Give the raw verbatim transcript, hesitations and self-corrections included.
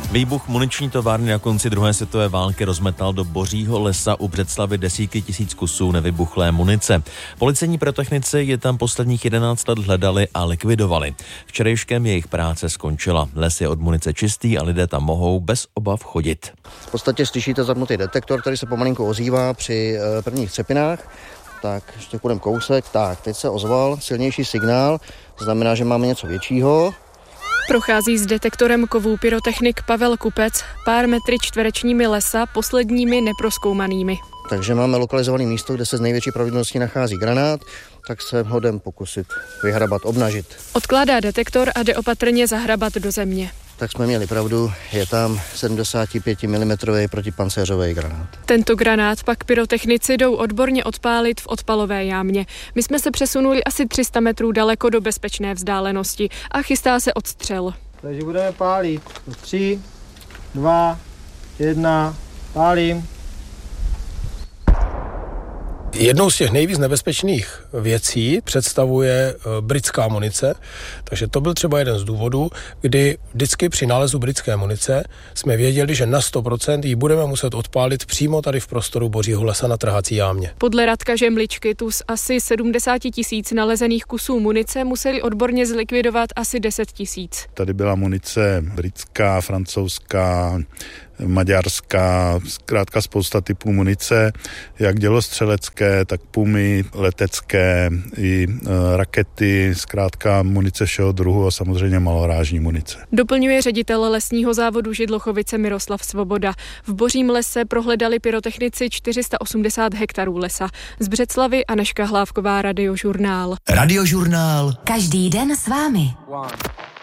Výbuch muniční továrny na konci druhé světové války rozmetal do božího lesa u Břeclavi desítky tisíc kusů nevybuchlé munice. Policejní pyrotechnici je tam posledních jedenáct let hledali a likvidovali. Včerejškem jejich práce skončila. Les je od munice čistý a lidé tam mohou bez obav chodit. V podstatě slyšíte zapnutý detektor, který se pomalinku ozývá při e, prvních třepinách. Tak, ještě půjdeme kousek. Tak, teď se ozval silnější signál, to znamená, že máme něco většího. Prochází s detektorem kovů pyrotechnik Pavel Kupec pár metry čtverečními lesa, posledními neprozkoumanými. Takže máme lokalizované místo, kde se z největší pravděpodobností nachází granát, tak se ho jdem pokusit vyhrabat, obnažit. Odkládá detektor a jde opatrně zahrabat do země. Tak jsme měli pravdu, je tam sedmdesát pět milimetrů protipancéřový granát. Tento granát pak pyrotechnici jdou odborně odpálit v odpalové jámě. My jsme se přesunuli asi tři sta metrů daleko do bezpečné vzdálenosti a chystá se odstřel. Takže budeme pálit. Tři, dva, jedna, pálím. Jednou z těch nejvíc nebezpečných věcí představuje britská munice, takže to byl třeba jeden z důvodů, kdy vždycky při nálezu britské munice jsme věděli, že na sto procent ji budeme muset odpálit přímo tady v prostoru božího lesa na trhací jámě. Podle Radka Žemličky tu z asi sedmdesát tisíc nalezených kusů munice museli odborně zlikvidovat asi deset tisíc. Tady byla munice britská, francouzská, maďarská, zkrátka spousta typů munice, jak dělostřelecké, tak pumy, letecké, i e, rakety, zkrátka munice všeho druhu a samozřejmě malorážní munice. Doplňuje ředitel lesního závodu Židlochovice Miroslav Svoboda. V božím lese prohledali pyrotechnici čtyři sta osmdesát hektarů lesa. Z Břeclavy Anežka Hlávková, Radiožurnál. Radiožurnál. Každý den s vámi.